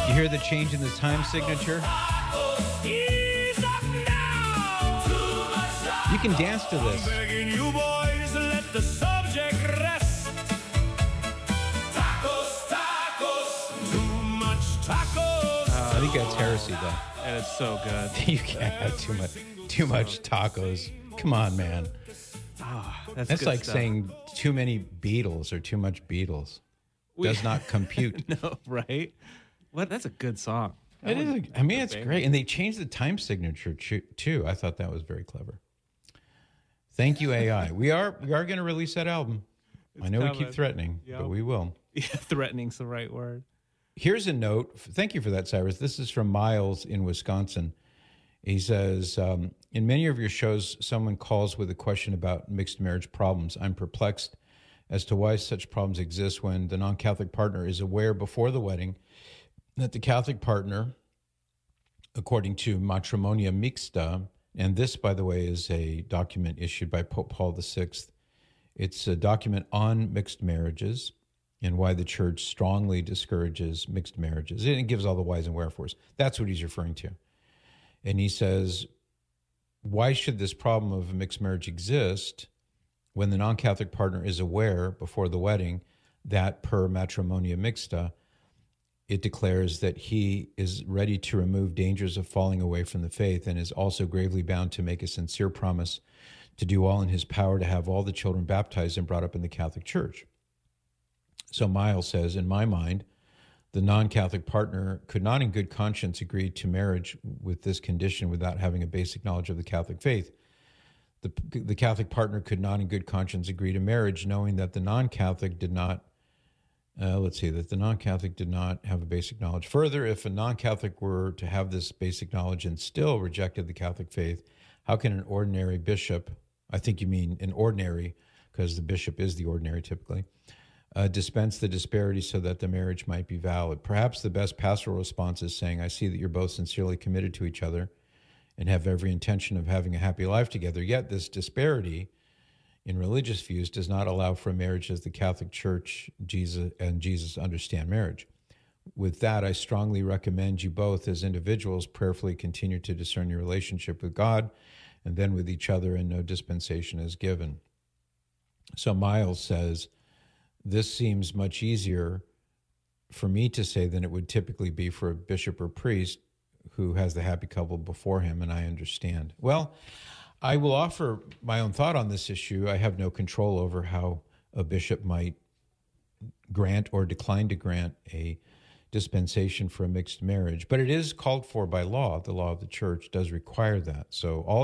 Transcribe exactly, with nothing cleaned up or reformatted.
You hear the change in the time signature? You can dance to this. Begging you boys, let the subject rest. Tacos, tacos, too much tacos. I think that's heresy, though. And it's so good. You can't have too much, too much tacos. Come on, man. Ah, that's That's good like stuff. saying too many Beatles or too much Beatles. We- Does not compute. No, right? What? That's a good song. It is. a- I mean, it's banger. great, and they changed the time signature ch- too. I thought that was very clever. Thank you, A I. We are we are going to release that album. I know we coming. keep threatening, Yep. but we will. Yeah, threatening's the right word. Here's a note. Thank you for that, Cyrus. This is from Miles in Wisconsin. He says, um, in many of your shows, someone calls with a question about mixed marriage problems. I'm perplexed as to why such problems exist when the non-Catholic partner is aware before the wedding that the Catholic partner, according to Matrimonia Mixta, and this, by the way, is a document issued by Pope Paul the Sixth. It's a document on mixed marriages and why the church strongly discourages mixed marriages. And it gives all the whys and wherefores. That's what he's referring to. And he says, why should this problem of a mixed marriage exist when the non-Catholic partner is aware before the wedding that per Matrimonia Mixta, it declares that he is ready to remove dangers of falling away from the faith and is also gravely bound to make a sincere promise to do all in his power to have all the children baptized and brought up in the Catholic Church. So Miles says, in my mind, the non-Catholic partner could not in good conscience agree to marriage with this condition without having a basic knowledge of the Catholic faith. The, the Catholic partner could not in good conscience agree to marriage knowing that the non-Catholic did not Uh, let's see, that the non-Catholic did not have a basic knowledge. Further, if a non-Catholic were to have this basic knowledge and still rejected the Catholic faith, how can an ordinary bishop, I think you mean an ordinary, because the bishop is the ordinary typically, uh, dispense the disparity so that the marriage might be valid? Perhaps the best pastoral response is saying, I see that you're both sincerely committed to each other and have every intention of having a happy life together, yet this disparity in religious views does not allow for a marriage as the Catholic Church Jesus and Jesus understand marriage. With that, I strongly recommend you both as individuals prayerfully continue to discern your relationship with God and then with each other, and no dispensation is given. So Miles says, this seems much easier for me to say than it would typically be for a bishop or priest who has the happy couple before him, and I understand. Well, I will offer my own thought on this issue. I have no control over how a bishop might grant or decline to grant a dispensation for a mixed marriage, but it is called for by law. The law of the church does require that. So all